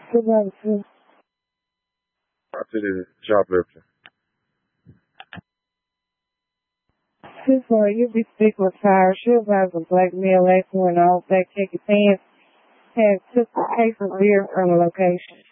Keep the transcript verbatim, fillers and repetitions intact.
Sebastian. After the shoplifter. This boy, you be sick with fire. She'll have a blackmail act when all that kick your pants. Have took a case of beer from a location.